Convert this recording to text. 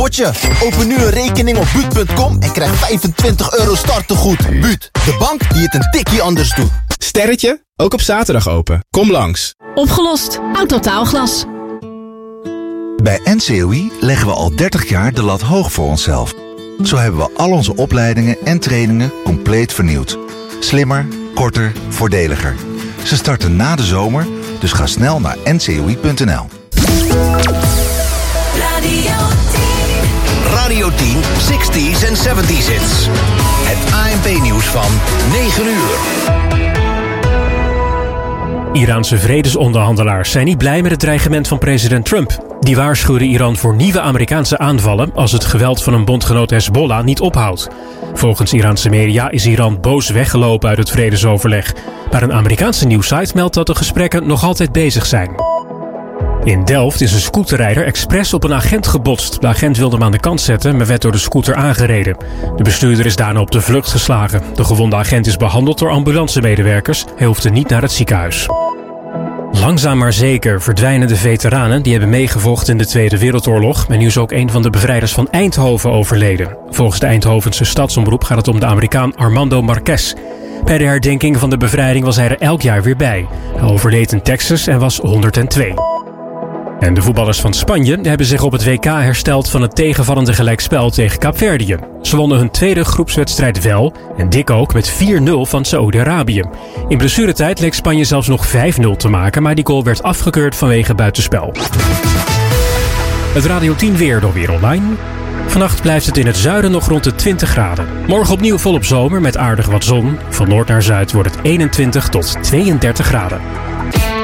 potje. Open nu een rekening op Buut.com en krijg €25 startegoed. Buut, de bank die het een tikkie anders doet. Sterretje, ook op zaterdag open. Kom langs. Opgelost. Autotaalglas. Bij NCOI leggen we al 30 jaar de lat hoog voor onszelf. Zo hebben we al onze opleidingen en trainingen compleet vernieuwd. Slimmer, korter, voordeliger. Ze starten na de zomer, dus ga snel naar ncoi.nl. Radio 10, 60s en 70s hits. Het ANP-nieuws van 9 uur. Iraanse vredesonderhandelaars zijn niet blij met het dreigement van president Trump. Die waarschuwde Iran voor nieuwe Amerikaanse aanvallen als het geweld van een bondgenoot Hezbollah niet ophoudt. Volgens Iraanse media is Iran boos weggelopen uit het vredesoverleg. Maar een Amerikaanse nieuwssite meldt dat de gesprekken nog altijd bezig zijn. In Delft is een scooterrijder expres op een agent gebotst. De agent wilde hem aan de kant zetten, maar werd door de scooter aangereden. De bestuurder is daarna op de vlucht geslagen. De gewonde agent is behandeld door ambulancemedewerkers. Hij hoefde niet naar het ziekenhuis. Langzaam maar zeker verdwijnen de veteranen die hebben meegevochten in de Tweede Wereldoorlog. En nu is ook een van de bevrijders van Eindhoven overleden. Volgens de Eindhovense stadsomroep gaat het om de Amerikaan Armando Marquez. Bij de herdenking van de bevrijding was hij er elk jaar weer bij. Hij overleed in Texas en was 102. En de voetballers van Spanje hebben zich op het WK hersteld van het tegenvallende gelijkspel tegen Kaapverdië. Ze wonnen hun tweede groepswedstrijd wel en dik ook met 4-0 van Saoedi-Arabië. In blessuretijd leek Spanje zelfs nog 5-0 te maken, maar die goal werd afgekeurd vanwege buitenspel. Het Radio 10 weer door Weer Online. Vannacht blijft het in het zuiden nog rond de 20 graden. Morgen opnieuw volop zomer met aardig wat zon. Van noord naar zuid wordt het 21 tot 32 graden.